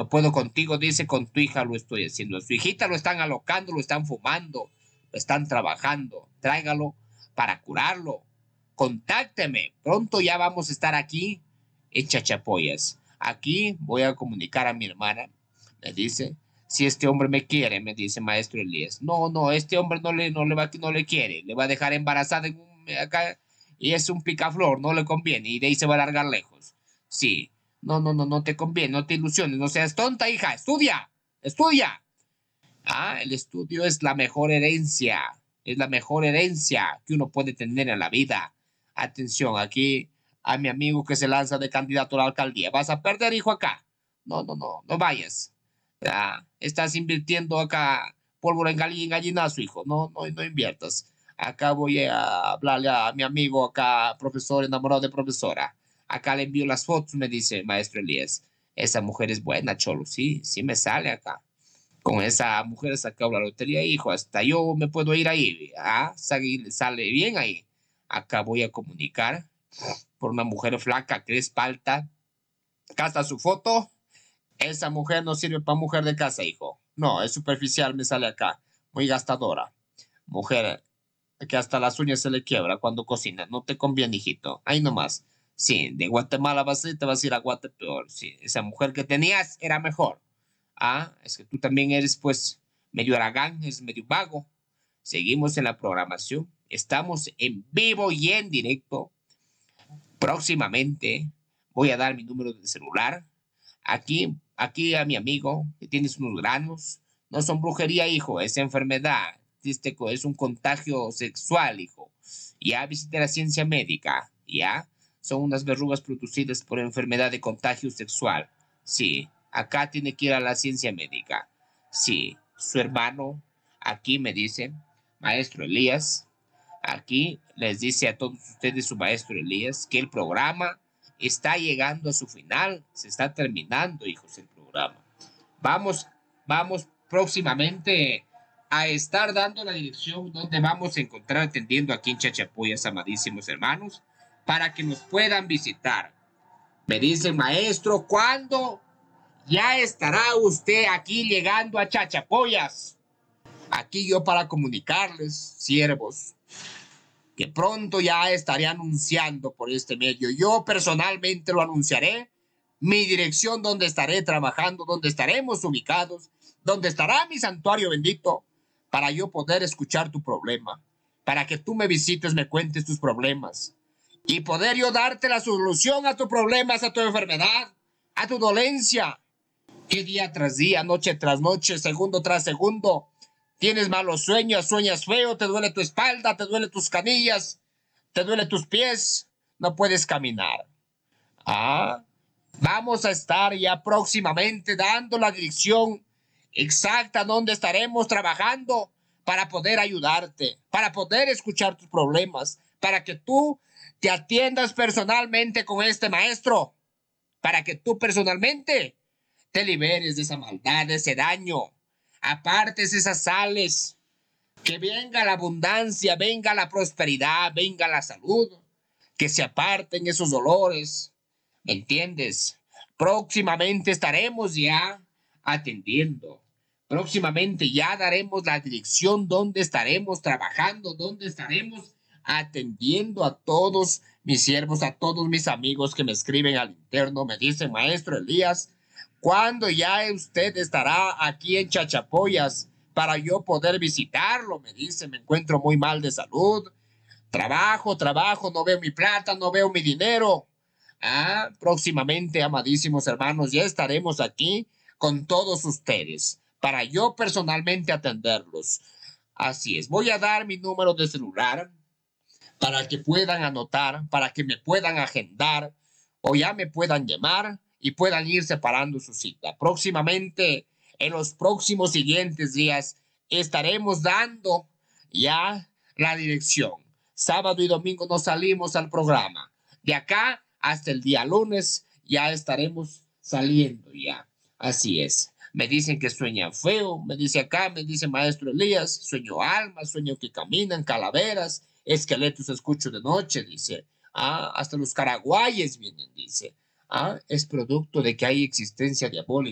No puedo contigo, dice, con tu hija lo estoy haciendo. Su hijita lo están alocando, lo están fumando, lo están trabajando. Tráigalo para curarlo. Contácteme. Pronto ya vamos a estar aquí en Chachapoyas. Aquí voy a comunicar a mi hermana. Me dice, si este hombre me quiere, me dice maestro Elías. No, no, este hombre no le quiere. Le va a dejar embarazada acá y es un picaflor, no le conviene. Y de ahí se va a largar lejos. Sí. No, no, no, no te conviene, no te ilusiones, no seas tonta, hija, estudia, estudia. Ah, el estudio es la mejor herencia que uno puede tener en la vida. Atención, aquí a mi amigo que se lanza de candidato a la alcaldía. ¿Vas a perder, hijo, acá? No, no, no, no vayas. Ah, estás invirtiendo acá pólvora en gallinazo, hijo. No, no, no inviertas. Acá voy a hablarle a mi amigo acá, profesor enamorado de profesora. Acá le envío las fotos, me dice maestro Elías. Esa mujer es buena, cholo. Sí, sí me sale acá. Con esa mujer he sacado la lotería, hijo. Hasta yo me puedo ir ahí. Ah, sale bien ahí. Acá voy a comunicar por una mujer flaca que es palta. Acá está su foto. Esa mujer no sirve para mujer de casa, hijo. No, es superficial, me sale acá. Muy gastadora. Mujer que hasta las uñas se le quiebra cuando cocina. No te conviene, hijito. Ahí nomás. Sí, de Guatemala vas a ir, te vas a ir a Guatepeor. Sí, esa mujer que tenías era mejor. Ah, es que tú también eres, pues, medio aragán, es medio vago. Seguimos en la programación. Estamos en vivo y en directo. Próximamente voy a dar mi número de celular. Aquí a mi amigo, que tienes unos granos. No son brujería, hijo, es enfermedad. Es un contagio sexual, hijo. Ya visité la ciencia médica, ya. Son unas verrugas producidas por enfermedad de contagio sexual. Sí, acá tiene que ir a la ciencia médica. Sí, su hermano, aquí me dice, maestro Elías, aquí les dice a todos ustedes su maestro Elías que el programa está llegando a su final, se está terminando, hijos, el programa. Vamos, vamos próximamente a estar dando la dirección donde vamos a encontrar atendiendo aquí en Chachapoyas, amadísimos hermanos, para que nos puedan visitar. Me dice, maestro, ¿cuándo ya estará usted aquí llegando a Chachapoyas? Aquí yo para comunicarles, siervos, que pronto ya estaré anunciando por este medio. Yo personalmente lo anunciaré, mi dirección donde estaré trabajando, donde estaremos ubicados, donde estará mi santuario bendito, para yo poder escuchar tu problema, para que tú me visites, me cuentes tus problemas y poder yo darte la solución a tus problemas, a tu enfermedad, a tu dolencia, que día tras día, noche tras noche, segundo tras segundo, tienes malos sueños, sueñas feo, te duele tu espalda, te duele tus canillas, te duele tus pies, no puedes caminar. Ah, vamos a estar ya próximamente dando la dirección exacta donde estaremos trabajando para poder ayudarte, para poder escuchar tus problemas, para que tú te atiendas personalmente con este maestro, para que tú personalmente te liberes de esa maldad, de ese daño, apartes esas sales, que venga la abundancia, venga la prosperidad, venga la salud, que se aparten esos dolores, ¿me entiendes? Próximamente estaremos ya atendiendo, próximamente ya daremos la dirección donde estaremos trabajando, donde estaremos atendiendo a todos mis siervos, a todos mis amigos que me escriben al interno, me dicen, maestro Elías, ¿cuándo ya usted estará aquí en Chachapoyas para yo poder visitarlo? Me dice, me encuentro muy mal de salud. Trabajo, trabajo, no veo mi plata, no veo mi dinero. Ah, próximamente, amadísimos hermanos, ya estaremos aquí con todos ustedes para yo personalmente atenderlos. Así es, voy a dar mi número de celular para que puedan anotar, para que me puedan agendar o ya me puedan llamar y puedan ir separando su cita. Próximamente, en los próximos siguientes días, estaremos dando ya la dirección. Sábado y domingo no salimos al programa. De acá hasta el día lunes ya estaremos saliendo ya. Así es. Me dicen que sueñan feo, me dice acá, me dice maestro Elías, sueño almas, sueño que caminan, calaveras, esqueletos escucho de noche, dice. Ah, hasta los caraguayes vienen, dice. Ah, es producto de que hay existencia diabólica.